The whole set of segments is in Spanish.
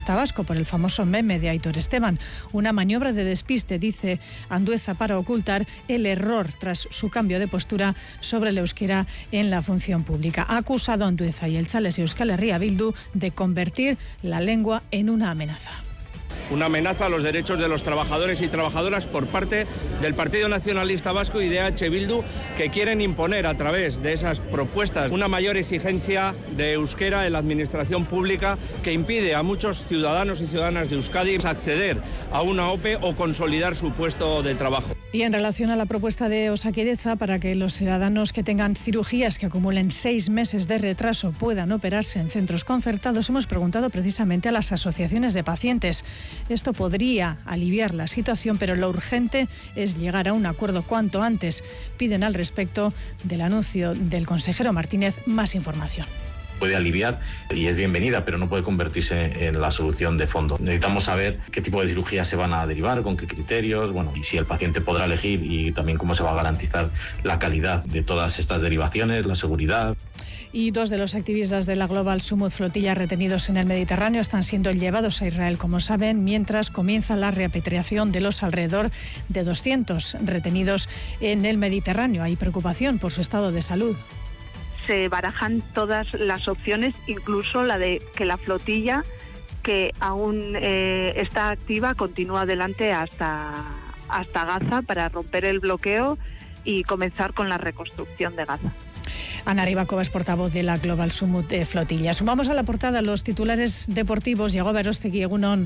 Vasco por el famoso meme de Aitor Esteban. Una maniobra de despiste, dice Andueza, para ocultar el error tras su cambio de postura sobre el euskera en la función pública. Ha acusado a Andueza y el Chales y Euskal Herria Bildu de convertir la lengua en una amenaza. Una amenaza a los derechos de los trabajadores y trabajadoras por parte del Partido Nacionalista Vasco y de EH Bildu, que quieren imponer a través de esas propuestas una mayor exigencia de euskera en la administración pública que impide a muchos ciudadanos y ciudadanas de Euskadi acceder a una OPE o consolidar su puesto de trabajo. Y en relación a la propuesta de Osakidetza para que los ciudadanos que tengan cirugías que acumulen 6 meses de retraso puedan operarse en centros concertados, hemos preguntado precisamente a las asociaciones de pacientes. Esto podría aliviar la situación, pero lo urgente es llegar a un acuerdo cuanto antes. Piden al respecto del anuncio del consejero Martínez más información. Puede aliviar y es bienvenida, pero no puede convertirse en la solución de fondo. Necesitamos saber qué tipo de cirugías se van a derivar, con qué criterios, y si el paciente podrá elegir y también cómo se va a garantizar la calidad de todas estas derivaciones, la seguridad. Y 2 de los activistas de la Global Summit Flotilla retenidos en el Mediterráneo están siendo llevados a Israel, como saben, mientras comienza la repatriación de los alrededor de 200 retenidos en el Mediterráneo. Hay preocupación por su estado de salud. Se barajan todas las opciones, incluso la de que la flotilla, que aún está activa, continúa adelante hasta Gaza para romper el bloqueo y comenzar con la reconstrucción de Gaza. Ana Ribakova es portavoz de la Global Summit de Flotilla. Sumamos a la portada los titulares deportivos. Llegó Berostegui, Egunon.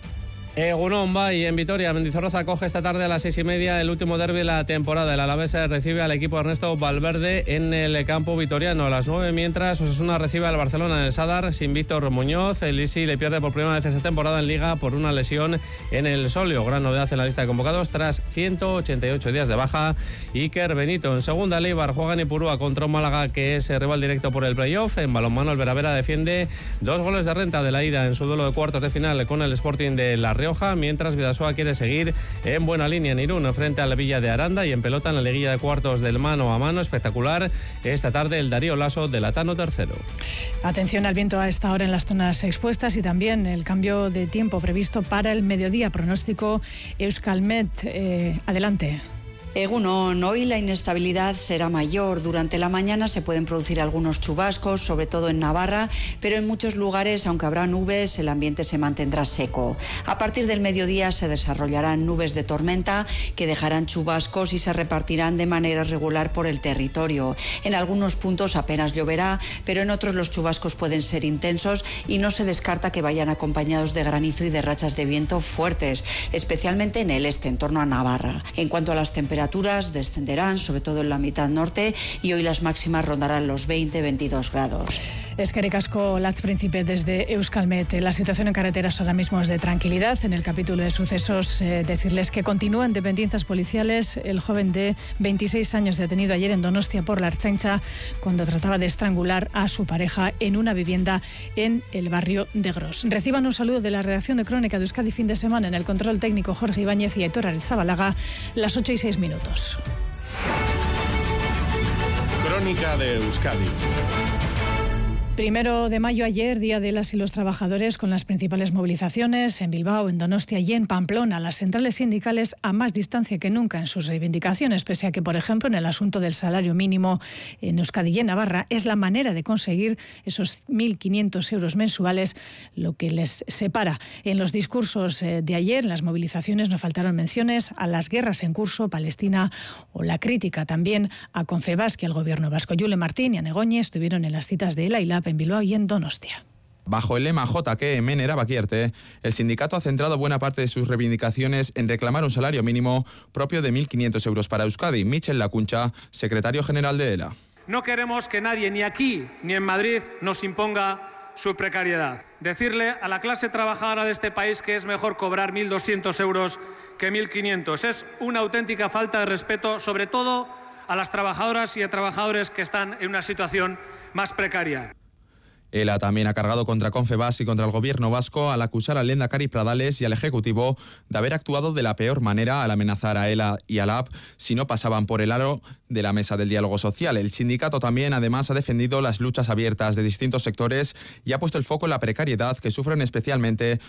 Egunon, y en Vitoria, Mendizorroza coge esta tarde a las 6:30 el último derbi de la temporada. El Alavés recibe al equipo Ernesto Valverde en el campo vitoriano a las 9, mientras Osasuna recibe al Barcelona en el Sadar sin Víctor Muñoz. El Isi le pierde por primera vez esta temporada en Liga por una lesión en el sóleo. Gran novedad en la lista de convocados tras 188 días de baja. Iker Benito en segunda. Eibar juega en Ipurúa contra un Málaga que es rival directo por el playoff. En balonmano el Veravera defiende 2 goles de renta de la ida en su duelo de cuartos de final con el Sporting de La Rioja, mientras Bidasoa quiere seguir en buena línea en Irún frente a la Villa de Aranda, y en pelota en la liguilla de cuartos del mano a mano espectacular esta tarde el Darío Lasso del Atano tercero. Atención al viento a esta hora en las zonas expuestas y también el cambio de tiempo previsto para el mediodía. Pronóstico Euskalmet. Adelante. Egunon, hoy la inestabilidad será mayor. Durante la mañana se pueden producir algunos chubascos, sobre todo en Navarra, pero en muchos lugares, aunque habrá nubes, el ambiente se mantendrá seco. A partir del mediodía se desarrollarán nubes de tormenta que dejarán chubascos y se repartirán de manera regular por el territorio. En algunos puntos apenas lloverá, pero en otros los chubascos pueden ser intensos y no se descarta que vayan acompañados de granizo y de rachas de viento fuertes, especialmente en el este, en torno a Navarra. En cuanto a las temperaturas descenderán, sobre todo en la mitad norte, y hoy las máximas rondarán los 20-22 grados. Eskerrik asko, Latz Príncipe, desde Euskalmet. La situación en carreteras ahora mismo es de tranquilidad. En el capítulo de sucesos, decirles que continúan dependencias policiales. El joven de 26 años detenido ayer en Donostia por la Ertzaintza cuando trataba de estrangular a su pareja en una vivienda en el barrio de Gros. Reciban un saludo de la redacción de Crónica de Euskadi fin de semana. En el control técnico Jorge Ibáñez y Aitor Arizabalaga, las 8:06. Crónica de Euskadi. 1 de mayo ayer, Día de las y los Trabajadores, con las principales movilizaciones en Bilbao, en Donostia y en Pamplona. Las centrales sindicales a más distancia que nunca en sus reivindicaciones, pese a que, por ejemplo, en el asunto del salario mínimo en Euskadi y en Navarra, es la manera de conseguir esos 1.500 euros mensuales lo que les separa. En los discursos de ayer, en las movilizaciones, no faltaron menciones a las guerras en curso, Palestina, o la crítica también a Confebask y al gobierno vasco. Yule Martín y Anegoñi estuvieron en las citas de ELA y LAB en Bilbao y en Donostia. Bajo el lema JK hemen erabakiarte, el sindicato ha centrado buena parte de sus reivindicaciones en reclamar un salario mínimo propio de 1.500 euros para Euskadi. Michel Lacuncha, secretario general de ELA. No queremos que nadie, ni aquí ni en Madrid, nos imponga su precariedad. Decirle a la clase trabajadora de este país que es mejor cobrar 1.200 euros que 1.500 es una auténtica falta de respeto, sobre todo a las trabajadoras y a trabajadores que están en una situación más precaria. ELA también ha cargado contra Confebask y contra el gobierno vasco al acusar al Lehendakari Pradales y al Ejecutivo de haber actuado de la peor manera al amenazar a ELA y a LAB si no pasaban por el aro de la mesa del diálogo social. El sindicato también, además, ha defendido las luchas abiertas de distintos sectores y ha puesto el foco en la precariedad que sufren especialmente